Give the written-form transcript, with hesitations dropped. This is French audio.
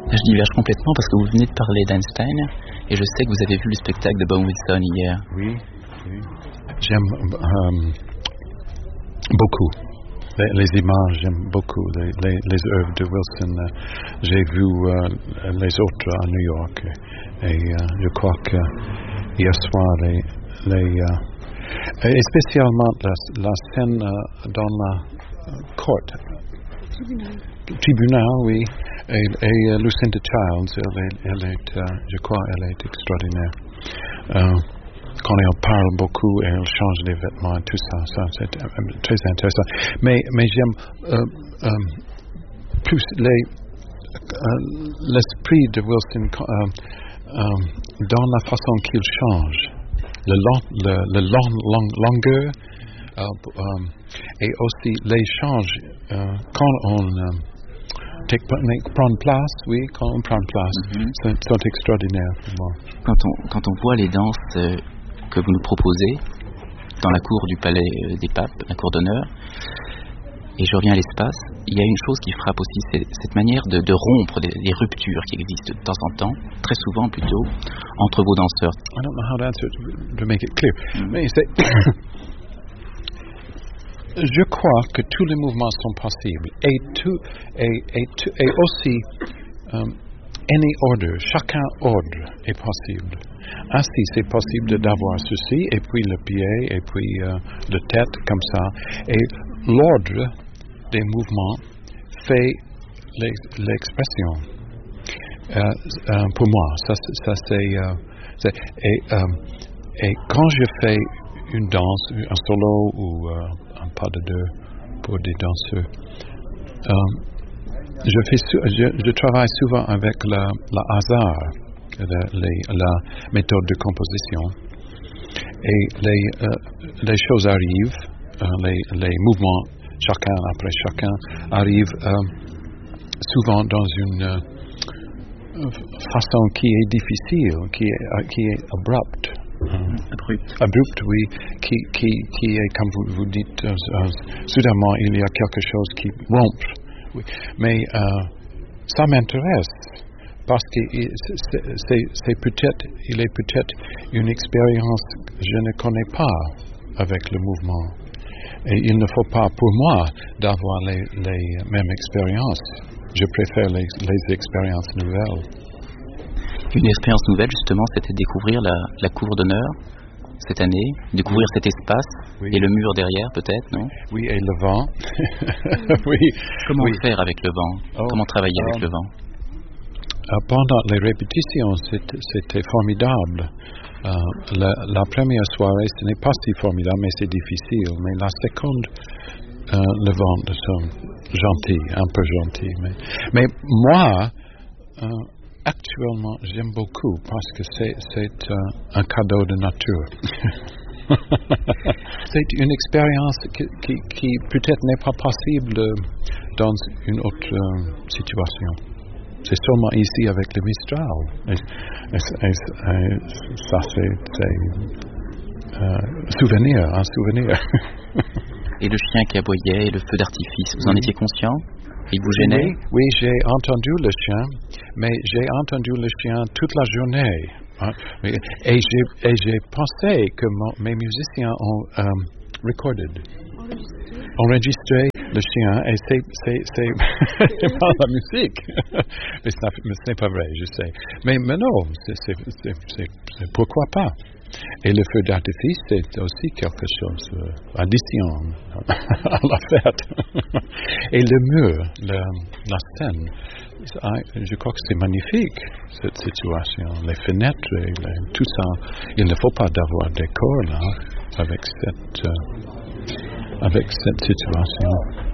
Je diverge complètement parce que vous venez de parler d'Einstein et je sais que vous avez vu le spectacle de Bob Wilson hier. Oui. J'aime beaucoup. Les images, j'aime beaucoup. Les œuvres de Wilson. J'ai vu les autres à New York. Et je crois que hier soir, et spécialement la scène dans la cour. Tribunal, oui. Et Lucinda Childs, elle est, je crois, elle est extraordinaire. Quand elle parle beaucoup et elle change les vêtements et tout ça c'est très intéressant. Mais j'aime plus l'esprit de Wilson dans la façon qu'il change, la longueur et aussi l'échange quand on prend place, oui, quand on prend place, c'est extraordinaire pour moi. Quand on voit les danses que vous nous proposez dans la cour du Palais des Papes, la cour d'honneur, et je reviens à l'espace, il y a une chose qui frappe aussi, c'est cette manière de rompre des ruptures qui existent de temps en temps, très souvent plutôt, entre vos danseurs. I don't know how to answer it to make it clear. Mais je crois que tous les mouvements sont possibles et aussi any order, chacun ordre est possible. Ainsi, c'est possible d'avoir ceci, et puis le pied, et puis la tête, comme ça. Et l'ordre des mouvements fait l'expression. Pour moi, ça c'est et quand je fais une danse, un solo ou un pas de deux pour des danseurs, je travaille souvent avec le hasard, la méthode de composition, et les choses arrivent, les mouvements chacun après chacun arrivent souvent dans une façon qui est difficile, qui est abrupte. Abrupte, oui, qui est, comme vous dites, soudainement il y a quelque chose qui rompt. Oui. Mais ça m'intéresse parce que il est peut-être une expérience que je ne connais pas avec le mouvement. Et il ne faut pas pour moi d'avoir les mêmes expériences. Je préfère les expériences nouvelles. Une expérience nouvelle, justement, c'était découvrir la cour d'honneur cette année, découvrir cet espace et le mur derrière, peut-être, non? Oui, et le vent. Oui. Comment faire avec le vent? Comment travailler avec le vent? Pendant les répétitions, c'était formidable. La première soirée, ce n'est pas si formidable, mais c'est difficile. Mais la seconde, le vent est gentil, un peu gentil. Mais moi, actuellement, j'aime beaucoup parce que c'est un cadeau de nature. C'est une expérience qui peut-être n'est pas possible dans une autre situation. C'est seulement ici avec le Mistral. Ça, c'est un souvenir. Et le chien qui aboyait et le feu d'artifice, vous en étiez conscient? Il vous gênait? Oui, j'ai entendu le chien, mais j'ai entendu le chien toute la journée. Hein, et j'ai pensé que mes musiciens ont enregistré le chien, et c'est pas la musique. Mais ce n'est pas vrai, je sais. Mais non, c'est pourquoi pas. Et le feu d'artifice, c'est aussi quelque chose, addition à la fête. Et le mur, la scène, je crois que c'est magnifique, cette situation. Les fenêtres, tout ça. Il ne faut pas d'avoir décor là, avec cette situation.